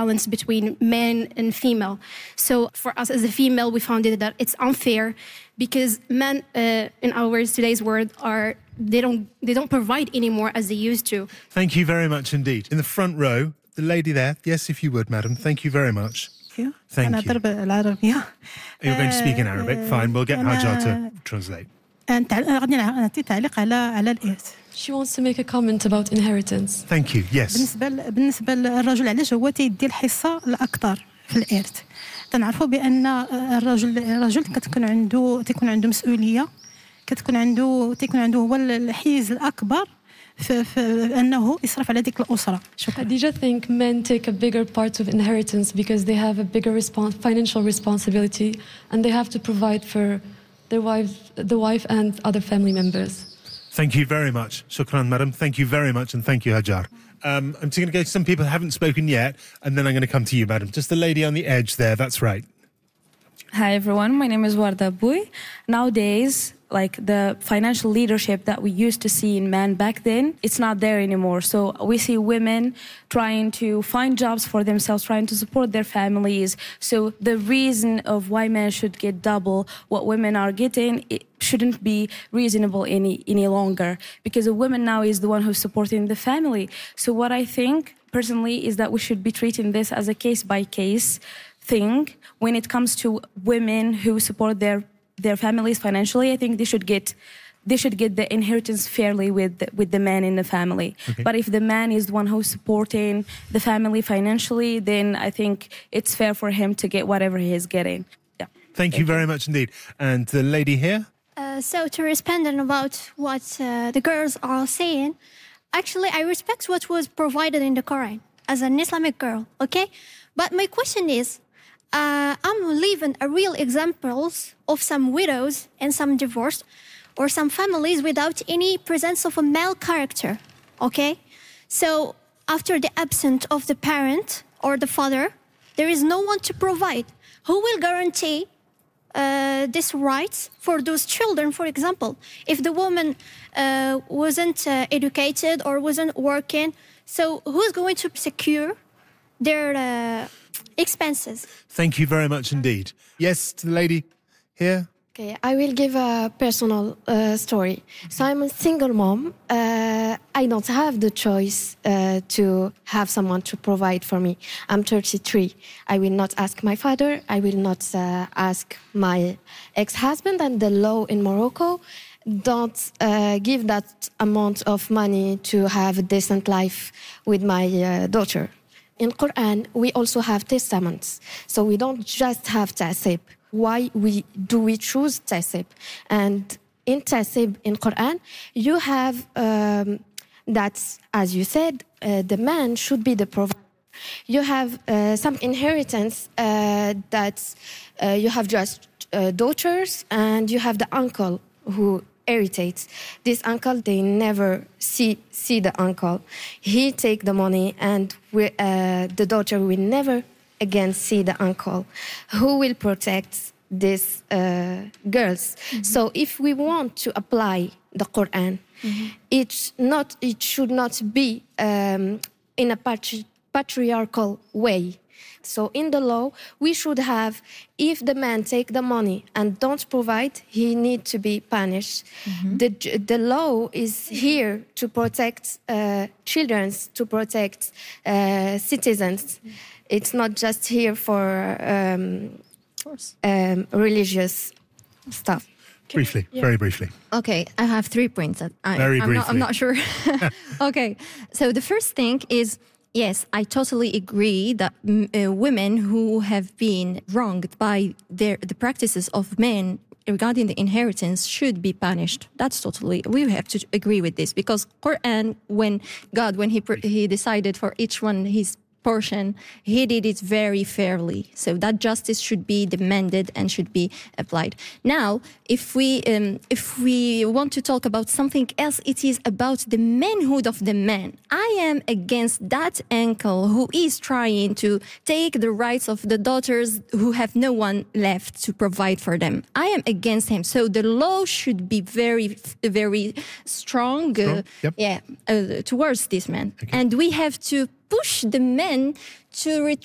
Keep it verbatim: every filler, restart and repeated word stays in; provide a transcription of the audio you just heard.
balance between men and female. So for us as a female, we found it that it's unfair because men uh, in our today's world are they don't they don't provide anymore as they used to. Thank you very much indeed. In the front row, the lady there. Yes, if you would, madam. Thank you very much. Thank you. You're going to speak in Arabic. Fine, we'll get Hajar to translate. She wants to make a comment about inheritance. Thank you. Yes. بالنسبة بالنسبة للرجل علاش هو تيدي الحصة الأكثر في الإرث. تنعرفوا بأن الرجل الرجل كتكون عنده تكون عنده مسؤولية، كتكون عنده تكون عنده هو الحيز الأكبر في في أنه يصرف على ديك الأسرة. Khadija think men take a bigger part of inheritance because they have a bigger respons- financial responsibility and they have to provide for their wives, the wife and other family members. Thank you very much. Shukran, madam. Thank you very much, and thank you, Hajar. Um, I'm just going to go to some people who haven't spoken yet, and then I'm going to come to you, madam. Just the lady on the edge there, that's right. Hi, everyone. My name is Warda Bouy. Nowadays, like the financial leadership that we used to see in men back then, it's not there anymore. So we see women trying to find jobs for themselves, trying to support their families. So the reason of why men should get double what women are getting, it shouldn't be reasonable any, any longer, because a woman now is the one who's supporting the family. So what I think personally is that we should be treating this as a case-by-case thing. When it comes to women who support their their families financially, I think they should get they should get the inheritance fairly with the, with the man in the family. Okay. But if the man is the one who's supporting the family financially, then I think it's fair for him to get whatever he is getting. Yeah. Thank, Thank you very you. much indeed. And the lady here? Uh, so to respond about what uh, the girls are saying, actually I respect what was provided in the Quran as an Islamic girl, okay? But my question is, Uh, I'm leaving a real examples of some widows and some divorced or some families without any presence of a male character, okay? So after the absence of the parent or the father, there is no one to provide. Who will guarantee uh, these rights for those children, for example? If the woman uh, wasn't uh, educated or wasn't working, so who's going to secure their uh, expenses? Thank you very much indeed. Yes, to the lady here. Okay, I will give a personal uh, story. So I'm a single mom. Uh, I don't have the choice uh, to have someone to provide for me. I'm thirty-three. I will not ask my father. I will not uh, ask my ex-husband. And the law in Morocco don't uh, give that amount of money to have a decent life with my uh, daughter. In Quran, we also have testaments. So we don't just have tasib. Why we do we choose tasib? And in tasib, in Quran, you have um, that, as you said, uh, the man should be the provider. You have uh, some inheritance uh, that uh, you have just uh, daughters, and you have the uncle who irritates. This uncle, they never see see the uncle. He take the money, and we, uh, the daughter will never again see the uncle. Who will protect these uh, girls? Mm-hmm. So if we want to apply the Quran, mm-hmm. it's not. It should not be um, in a patri- patriarchal way. So in the law, we should have, if the man take the money and don't provide, he need to be punished. Mm-hmm. The the law is here to protect uh, children, to protect uh, citizens. Mm-hmm. It's not just here for um, um, religious stuff. Briefly, yeah. very briefly. Okay, I have three points. That I, very I'm briefly. Not, I'm not sure. Okay, so the first thing is, yes, I totally agree that mm, uh, women who have been wronged by their the practices of men regarding the inheritance should be punished. That's totally, we have to agree with this, because Quran, when God, when he he decided for each one his portion, he did it very fairly. So that justice should be demanded and should be applied. Now, if we um, if we want to talk about something else, it is about the manhood of the man. I am against that uncle who is trying to take the rights of the daughters who have no one left to provide for them. I am against him. So the law should be very, very strong, strong? Uh, yep. yeah, uh, towards this man. Okay. And we have to push the men to